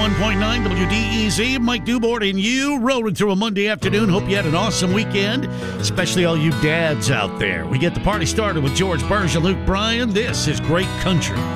101.9 WDEZ. Mike Dubort and you rolling through a Monday afternoon. Hope you had an awesome weekend, especially all you dads out there. We get the party started with George Burge and Luke Bryan. This is Great Country.